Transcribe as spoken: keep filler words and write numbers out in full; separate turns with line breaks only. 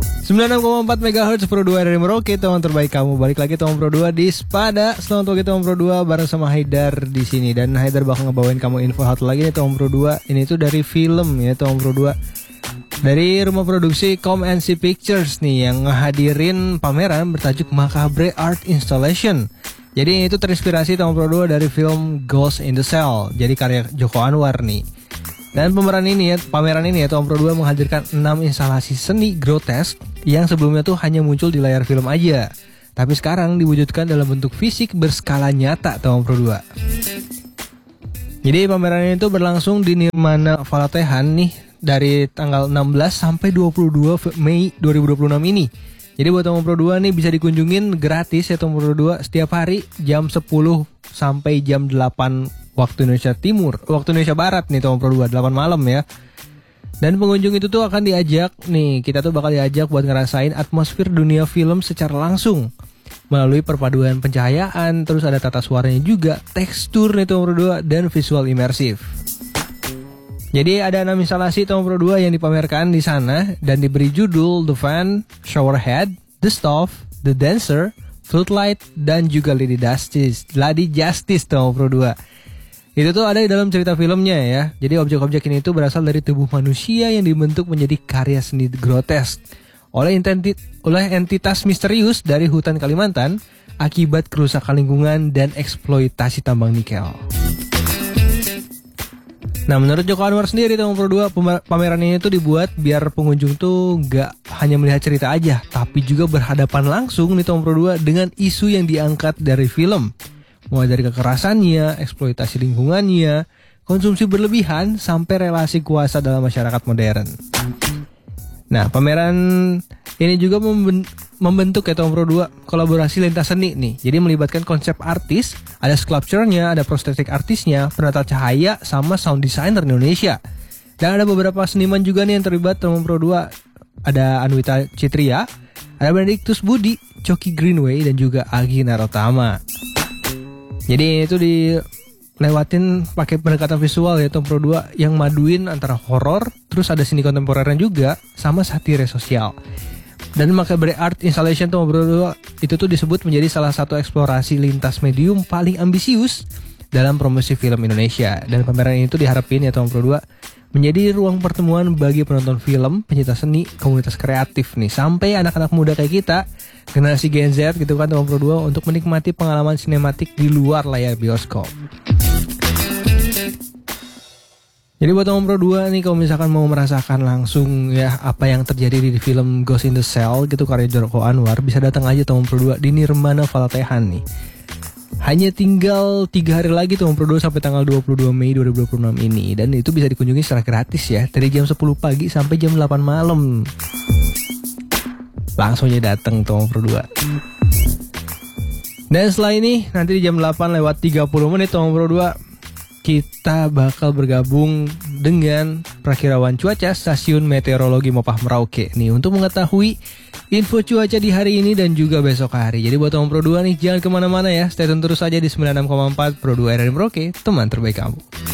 sembilan puluh enam koma empat megahertz Pro dua dari Merauke, teman terbaik kamu. Balik lagi teman Pro dua di Spada. Selamat pagi teman Pro dua bareng sama Haidar di sini, dan Haidar bakal ngebawain kamu info satu lagi nih teman Pro dua. Ini tuh dari film ya teman Pro dua. Dari rumah produksi Com and See Pictures nih yang ngehadirin pameran bertajuk Macabre Art Installation. Jadi itu terinspirasi teman Pro dua dari film Ghost in the Shell. Jadi karya Joko Anwar nih. Dan pameran ini ya, pameran ini ya Tom Pro dua menghadirkan enam instalasi seni grotesk yang sebelumnya tuh hanya muncul di layar film aja. Tapi sekarang diwujudkan dalam bentuk fisik berskala nyata Tom Pro dua. Jadi pameran ini tuh berlangsung di Nirmana Valatehan nih dari tanggal enam belas sampai dua puluh dua Mei dua ribu dua puluh enam ini. Jadi buat Tom Pro dua nih bisa dikunjungin gratis ya Tom Pro dua setiap hari jam sepuluh sampai jam delapan waktu Indonesia Timur, waktu Indonesia Barat nih Tom Pro dua, delapan malam ya. Dan pengunjung itu tuh akan diajak nih, kita tuh bakal diajak buat ngerasain atmosfer dunia film secara langsung melalui perpaduan pencahayaan, terus ada tata suaranya juga, tekstur nih Tom Pro dua, dan visual imersif. Jadi ada enam instalasi Tom Pro dua yang dipamerkan di sana dan diberi judul The Fan, Showerhead, The Stove, The Dancer, Floodlight, dan juga Lady Justice. Lady Justice Tom Pro dua. Itu tuh ada di dalam cerita filmnya ya. Jadi objek-objek ini tuh berasal dari tubuh manusia yang dibentuk menjadi karya seni grotesk oleh entitas, oleh entitas misterius dari hutan Kalimantan akibat kerusakan lingkungan dan eksploitasi tambang nikel. Nah, menurut Joko Anwar sendiri Tom Pro dua, pameran ini tuh dibuat biar pengunjung tuh gak hanya melihat cerita aja, tapi juga berhadapan langsung nih Tom Pro dua dengan isu yang diangkat dari film. Mulai dari kekerasannya, eksploitasi lingkungannya, konsumsi berlebihan, sampai relasi kuasa dalam masyarakat modern. Nah, pameran ini juga membentuk ya Tom Pro dua kolaborasi lintas seni nih. Jadi melibatkan konsep artis, ada sculpture-nya, ada prosthetic artisnya, penata cahaya, sama sound designer Indonesia. Dan ada beberapa seniman juga nih yang terlibat Tom Pro dua. Ada Anwita Citria, ada Benedictus Budi, Coki Greenway, dan juga Agi Narotama. Jadi itu dilewatin pakai pendekatan visual ya Tom Pro dua yang maduin antara horor, terus ada seni kontemporer juga, sama satire sosial. Dan Macabre Art Installation Tom Pro dua itu tuh disebut menjadi salah satu eksplorasi lintas medium paling ambisius dalam promosi film Indonesia. Dan pameran ini tuh diharapin ya Tom Pro dua menjadi ruang pertemuan bagi penonton film, pencinta seni, komunitas kreatif nih, sampai anak-anak muda kayak kita, generasi Gen Z gitu kan Tom Pro dua, untuk menikmati pengalaman sinematik di luar layar bioskop. Jadi buat Tom Pro dua nih, kalau misalkan mau merasakan langsung ya apa yang terjadi di film Ghost in the Shell gitu karya Joko Anwar, bisa datang aja Tom Pro dua di Nirmana Valatehan nih. Hanya tinggal tiga hari lagi Tom Pro dua sampai tanggal dua puluh dua Mei dua ribu dua puluh enam ini. Dan itu bisa dikunjungi secara gratis ya, dari jam sepuluh pagi sampai jam delapan malam. Langsung aja datang Tom Pro dua. Dan setelah ini nanti di jam delapan lewat tiga puluh menit Tom Pro dua kita bakal bergabung dengan Prakirawan Cuaca Stasiun Meteorologi Mopah Merauke nih untuk mengetahui info cuaca di hari ini dan juga besok hari. Jadi buat Tom Pro dua nih, jangan kemana-mana ya, stay tune terus aja di sembilan puluh enam koma empat Pro dua R R Merauke, teman terbaik kamu.